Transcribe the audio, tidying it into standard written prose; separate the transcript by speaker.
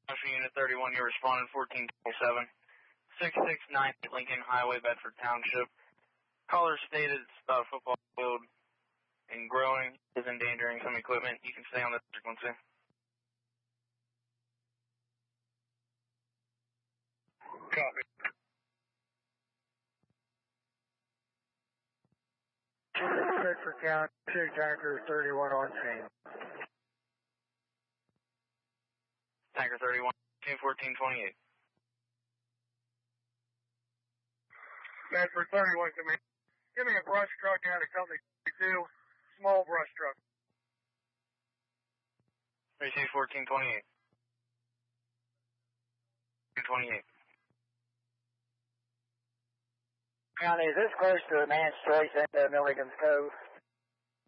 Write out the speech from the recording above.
Speaker 1: Unit 31, you responded 1427. 6698 Lincoln Highway, Bedford Township. Caller stated it's about a football field and growing is endangering some equipment. You can stay on this frequency.
Speaker 2: Copy. Bedford County, Tanker 31 on scene.
Speaker 1: Tanker 31, 1428.
Speaker 2: Bedford 31, come in. Give me a brush truck out of Company 2, small brush truck.
Speaker 1: Receive 1428. 228.
Speaker 2: County, is this close to the man's choice at Milligan's Cove?